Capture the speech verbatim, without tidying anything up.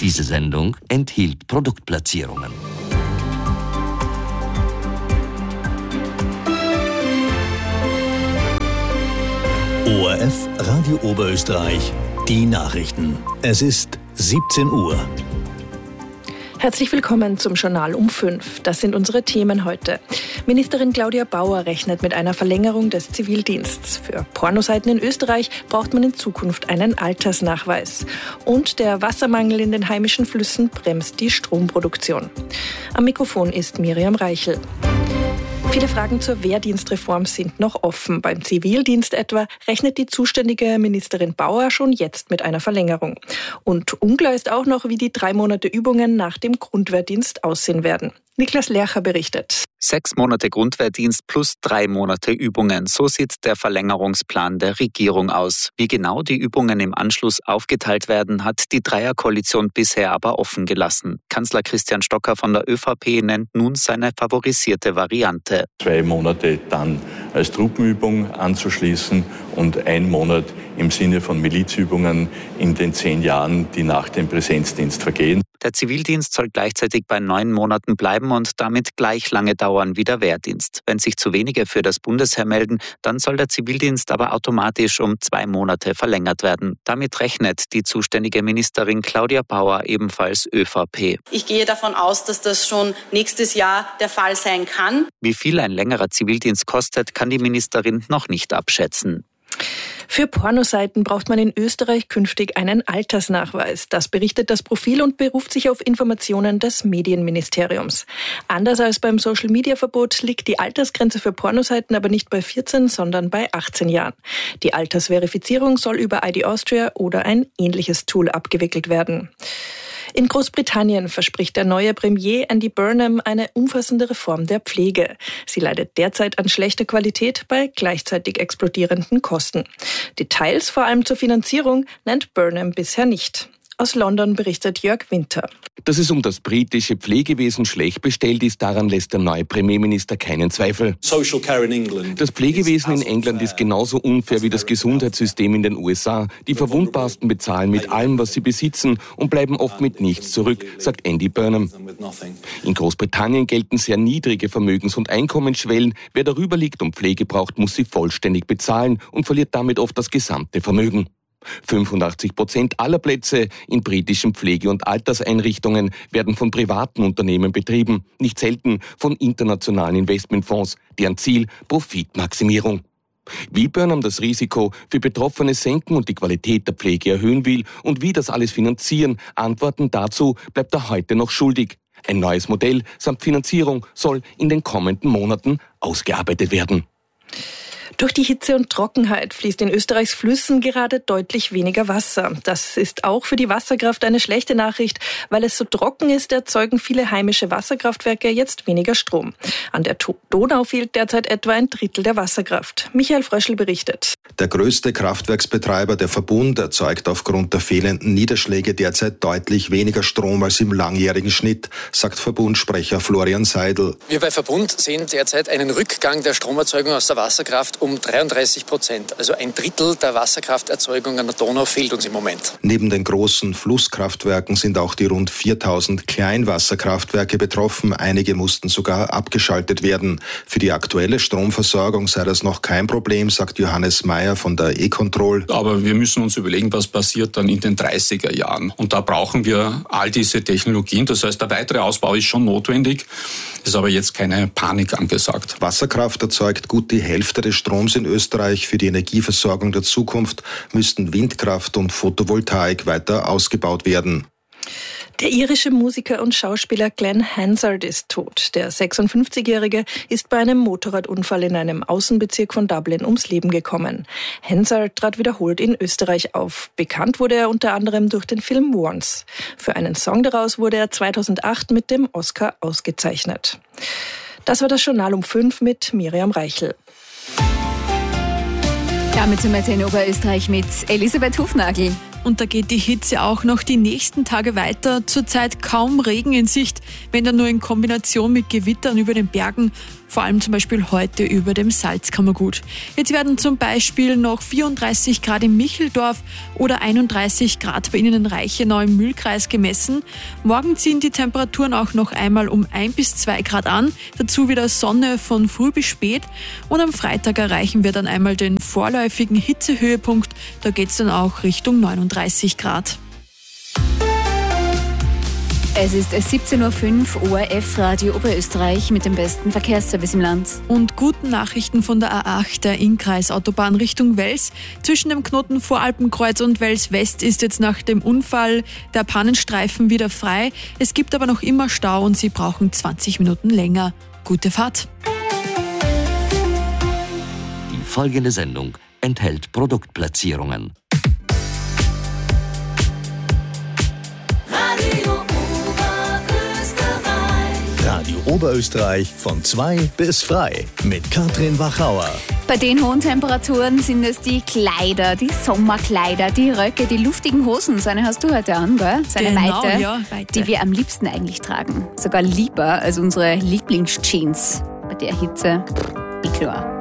Diese Sendung enthielt Produktplatzierungen. O R F Radio Oberösterreich, die Nachrichten. Es ist siebzehn Uhr. Herzlich willkommen zum Journal um fünf. Das sind unsere Themen heute. Ministerin Claudia Bauer rechnet mit einer Verlängerung des Zivildienstes. Für Pornoseiten in Österreich braucht man in Zukunft einen Altersnachweis. Und der Wassermangel in den heimischen Flüssen bremst die Stromproduktion. Am Mikrofon ist Miriam Reichel. Viele Fragen zur Wehrdienstreform sind noch offen. Beim Zivildienst etwa rechnet die zuständige Ministerin Bauer schon jetzt mit einer Verlängerung. Und unklar ist auch noch, wie die drei Monate Übungen nach dem Grundwehrdienst aussehen werden. Niklas Lercher berichtet. Sechs Monate Grundwehrdienst plus drei Monate Übungen. So sieht der Verlängerungsplan der Regierung aus. Wie genau die Übungen im Anschluss aufgeteilt werden, hat die Dreierkoalition bisher aber offen gelassen. Kanzler Christian Stocker von der ÖVP nennt nun seine favorisierte Variante. Zwei Monate dann als Truppenübung anzuschließen und ein Monat im Sinne von Milizübungen in den zehn Jahren, die nach dem Präsenzdienst vergehen. Der Zivildienst soll gleichzeitig bei neun Monaten bleiben und damit gleich lange dauern wie der Wehrdienst. Wenn sich zu wenige für das Bundesheer melden, dann soll der Zivildienst aber automatisch um zwei Monate verlängert werden. Damit rechnet die zuständige Ministerin Claudia Bauer, ebenfalls ÖVP. Ich gehe davon aus, dass das schon nächstes Jahr der Fall sein kann. Wie viel ein längerer Zivildienst kostet, kann die Ministerin noch nicht abschätzen. Für Pornoseiten braucht man in Österreich künftig einen Altersnachweis. Das berichtet das Profil und beruft sich auf Informationen des Medienministeriums. Anders als beim Social-Media-Verbot liegt die Altersgrenze für Pornoseiten aber nicht bei vierzehn, sondern bei achtzehn Jahren. Die Altersverifizierung soll über I D Austria oder ein ähnliches Tool abgewickelt werden. In Großbritannien verspricht der neue Premier Andy Burnham eine umfassende Reform der Pflege. Sie leidet derzeit an schlechter Qualität bei gleichzeitig explodierenden Kosten. Details, vor allem zur Finanzierung, nennt Burnham bisher nicht. Aus London berichtet Jörg Winter. Dass es um das britische Pflegewesen schlecht bestellt ist, daran lässt der neue Premierminister keinen Zweifel. Das Pflegewesen in England ist genauso unfair wie das Gesundheitssystem in den U S A. Die Verwundbarsten bezahlen mit allem, was sie besitzen und bleiben oft mit nichts zurück, sagt Andy Burnham. In Großbritannien gelten sehr niedrige Vermögens- und Einkommensschwellen. Wer darüber liegt und Pflege braucht, muss sie vollständig bezahlen und verliert damit oft das gesamte Vermögen. fünfundachtzig Prozent aller Plätze in britischen Pflege- und Alterseinrichtungen werden von privaten Unternehmen betrieben, nicht selten von internationalen Investmentfonds, deren Ziel Profitmaximierung. Wie Burnham das Risiko für Betroffene senken und die Qualität der Pflege erhöhen will und wie das alles finanzieren, Antworten dazu bleibt er heute noch schuldig. Ein neues Modell samt Finanzierung soll in den kommenden Monaten ausgearbeitet werden. Durch die Hitze und Trockenheit fließt in Österreichs Flüssen gerade deutlich weniger Wasser. Das ist auch für die Wasserkraft eine schlechte Nachricht. Weil es so trocken ist, erzeugen viele heimische Wasserkraftwerke jetzt weniger Strom. An der Donau fehlt derzeit etwa ein Drittel der Wasserkraft. Michael Fröschl berichtet. Der größte Kraftwerksbetreiber, der Verbund, erzeugt aufgrund der fehlenden Niederschläge derzeit deutlich weniger Strom als im langjährigen Schnitt, sagt Verbundsprecher Florian Seidel. Wir bei Verbund sehen derzeit einen Rückgang der Stromerzeugung aus der Wasserkraft um dreiunddreißig Prozent. Also ein Drittel der Wasserkrafterzeugung an der Donau fehlt uns im Moment. Neben den großen Flusskraftwerken sind auch die rund viertausend Kleinwasserkraftwerke betroffen. Einige mussten sogar abgeschaltet werden. Für die aktuelle Stromversorgung sei das noch kein Problem, sagt Johannes Mayer von der E-Control. Aber wir müssen uns überlegen, was passiert dann in den dreißiger Jahren. Und da brauchen wir all diese Technologien. Das heißt, der weitere Ausbau ist schon notwendig. Ist aber jetzt keine Panik angesagt. Wasserkraft erzeugt gut die Hälfte des Stroms in Österreich. Für die Energieversorgung der Zukunft müssten Windkraft und Photovoltaik weiter ausgebaut werden. Der irische Musiker und Schauspieler Glenn Hansard ist tot. Der sechsundfünfzigjährige ist bei einem Motorradunfall in einem Außenbezirk von Dublin ums Leben gekommen. Hansard trat wiederholt in Österreich auf. Bekannt wurde er unter anderem durch den Film Once. Für einen Song daraus wurde er zweitausendacht mit dem Oscar ausgezeichnet. Das war das Journal um fünf mit Miriam Reichel. Damit sind wir jetzt in Oberösterreich mit Elisabeth Hufnagel. Und da geht die Hitze auch noch die nächsten Tage weiter. Zurzeit kaum Regen in Sicht, wenn dann nur in Kombination mit Gewittern über den Bergen. vor allem zum Beispiel heute über dem Salzkammergut. Jetzt werden zum Beispiel noch vierunddreißig Grad in Micheldorf oder einunddreißig Grad bei Ihnen in Reichenau im Mühlkreis gemessen. Morgen ziehen die Temperaturen auch noch einmal um ein bis zwei Grad an, dazu wieder Sonne von früh bis spät und am Freitag erreichen wir dann einmal den vorläufigen Hitzehöhepunkt, da geht es dann auch Richtung neununddreißig Grad. Es ist siebzehn Uhr fünf, O R F Radio Oberösterreich mit dem besten Verkehrsservice im Land. Und guten Nachrichten von der A acht, der Innkreisautobahn Richtung Wels. Zwischen dem Knoten Voralpenkreuz und Wels West ist jetzt nach dem Unfall der Pannenstreifen wieder frei. Es gibt aber noch immer Stau und Sie brauchen zwanzig Minuten länger. Gute Fahrt. Die folgende Sendung enthält Produktplatzierungen. Radio Oberösterreich von zwei bis frei mit Katrin Wachauer. Bei den hohen Temperaturen sind es die Kleider, die Sommerkleider, die Röcke, die luftigen Hosen. So eine hast du heute an, gell? So eine genau, Weite, ja, Weite, die wir am liebsten eigentlich tragen. Sogar lieber als unsere Lieblingsjeans. Bei der Hitze, wie klar.